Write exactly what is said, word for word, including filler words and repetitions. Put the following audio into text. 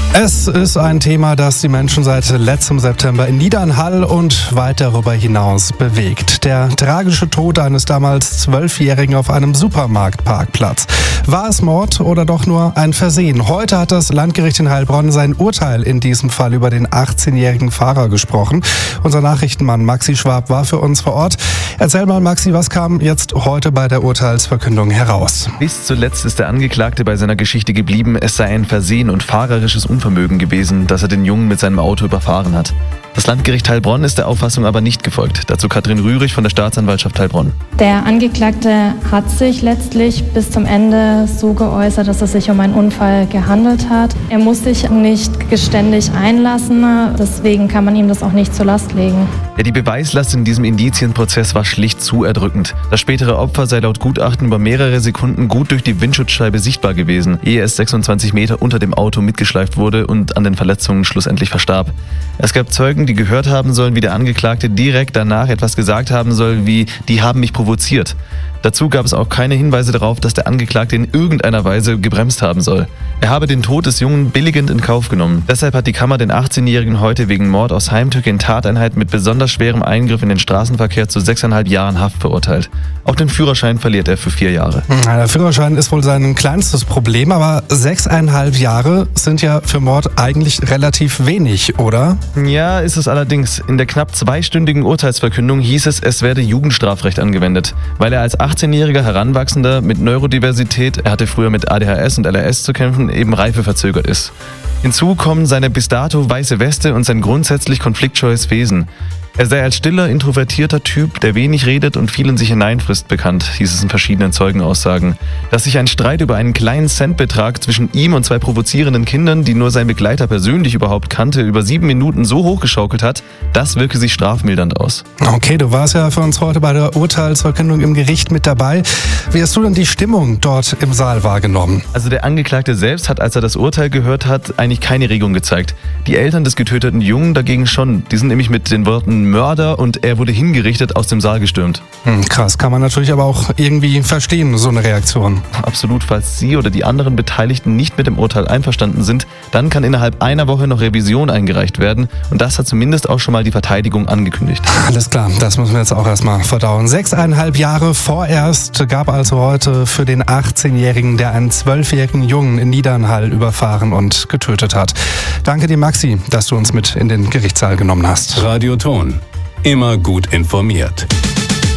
Es ist ein Thema, das die Menschen seit letztem September in Niedernhall und weit darüber hinaus bewegt. Der tragische Tod eines damals Zwölfjährigen auf einem Supermarktparkplatz. War es Mord oder doch nur ein Versehen? Heute hat das Landgericht in Heilbronn sein Urteil in diesem Fall über den achtzehnjährigen Fahrer gesprochen. Unser Nachrichtenmann Maxi Schwab war für uns vor Ort. Erzähl mal, Maxi, was kam jetzt heute bei der Urteilsverkündung heraus? Bis zuletzt ist der Angeklagte bei seiner Geschichte geblieben, es sei ein Versehen und fahrerisches Unvermögen gewesen, dass er den Jungen mit seinem Auto überfahren hat. Das Landgericht Heilbronn ist der Auffassung aber nicht gefolgt. Dazu Katrin Rührig von der Staatsanwaltschaft Heilbronn. Der Angeklagte hat sich letztlich bis zum Ende so geäußert, dass es sich um einen Unfall gehandelt hat. Er muss sich nicht geständig einlassen, deswegen kann man ihm das auch nicht zur Last legen. Ja, die Beweislast in diesem Indizienprozess war schlicht zu erdrückend. Das spätere Opfer sei laut Gutachten über mehrere Sekunden gut durch die Windschutzscheibe sichtbar gewesen, ehe es sechsundzwanzig Meter unter dem Auto mitgeschleift wurde und an den Verletzungen schlussendlich verstarb. Es gab Zeugen, die gehört haben sollen, wie der Angeklagte direkt danach etwas gesagt haben soll, wie „die haben mich provoziert". Dazu gab es auch keine Hinweise darauf, dass der Angeklagte in irgendeiner Weise gebremst haben soll. Er habe den Tod des Jungen billigend in Kauf genommen. Deshalb hat die Kammer den achtzehnjährigen heute wegen Mord aus Heimtücke in Tateinheit mit besonders schwerem Eingriff in den Straßenverkehr zu sechseinhalb Jahren Haft verurteilt. Auch den Führerschein verliert er für vier Jahre. Ja, der Führerschein ist wohl sein kleinstes Problem, aber sechseinhalb Jahre sind ja für Mord eigentlich relativ wenig, oder? Ja, ist es allerdings. In der knapp zweistündigen Urteilsverkündung hieß es, es werde Jugendstrafrecht angewendet, weil er als achtzehnjähriger Heranwachsender mit Neurodiversität, er hatte früher mit A D H S und L R S zu kämpfen, eben reifeverzögert ist. Hinzu kommen seine bis dato weiße Weste und sein grundsätzlich konfliktscheues Wesen. Er sei als stiller, introvertierter Typ, der wenig redet und viel in sich hineinfrisst, bekannt, hieß es in verschiedenen Zeugenaussagen. Dass sich ein Streit über einen kleinen Centbetrag zwischen ihm und zwei provozierenden Kindern, die nur sein Begleiter persönlich überhaupt kannte, über sieben Minuten so hochgeschaukelt hat, das wirke sich strafmildernd aus. Okay, du warst ja für uns heute bei der Urteilsverkündung im Gericht mit dabei. Wie hast du denn die Stimmung dort im Saal wahrgenommen? Also der Angeklagte selbst hat, als er das Urteil gehört hat, eigentlich keine Regung gezeigt. Die Eltern des getöteten Jungen dagegen schon. Die sind nämlich mit den Worten Mörder und er wurde hingerichtet aus dem Saal gestürmt. Hm, krass, kann man natürlich aber auch irgendwie verstehen, so eine Reaktion. Absolut, falls Sie oder die anderen Beteiligten nicht mit dem Urteil einverstanden sind, dann kann innerhalb einer Woche noch Revision eingereicht werden und das hat zumindest auch schon mal die Verteidigung angekündigt. Alles klar, das müssen wir jetzt auch erstmal verdauen. Sechseinhalb Jahre vorerst gab also heute für den achtzehnjährigen, der einen zwölfjährigen Jungen in Niedernhall überfahren und getötet hat. Danke dir, Maxi, dass du uns mit in den Gerichtssaal genommen hast. Radio Ton. Immer gut informiert.